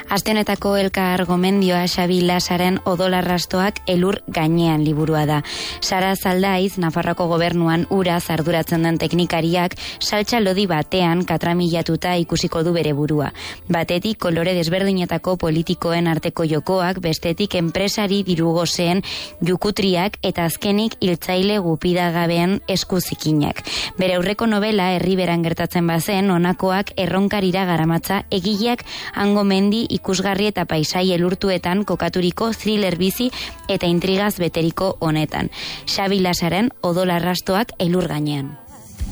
Aste honetako elkar gomendioa Xabi Lasaren Odolarrastoak elur gainean liburua da. Sara Zaldaiz, Nafarroako gobernuan uraz arduratzen den teknikariak, saltsa lodi batean katramilatuta ikusiko du bere burua. Batetik kolore desberdinetako politikoen arteko jokoak, bestetik enpresari dirugoseen jukutriak eta azkenik hiltzaile gupidagabeen eskuzikinak. Bere aurreko novela Herriberan gertatzen bazen, honakoak erronkarira garamatza egileak hango mendi ikusgarri eta paisai elurtuetan kokaturiko thriller bizi eta intrigaz beteriko honetan. Xabi Lasaren Odolarrastoak elur gainean.